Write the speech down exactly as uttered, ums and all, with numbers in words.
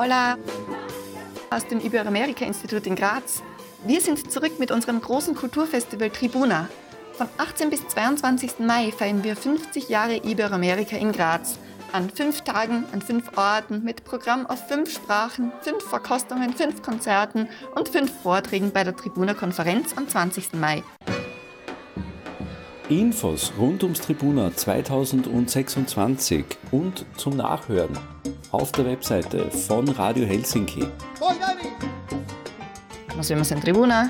Paula aus dem Iberoamerika-Institut in Graz. Wir sind zurück mit unserem großen Kulturfestival Tribuna. Von achtzehnten bis zweiundzwanzigsten Mai feiern wir fünfzig Jahre Iberoamerika in Graz. An fünf Tagen, an fünf Orten, mit Programm auf fünf Sprachen, fünf Verkostungen, fünf Konzerten und fünf Vorträgen bei der Tribuna-Konferenz am zwanzigsten Mai. Infos rund ums Tribuna zweitausendsechsundzwanzig und zum Nachhören auf der Webseite von Radio Helsinki. Nos vemos en Tribuna.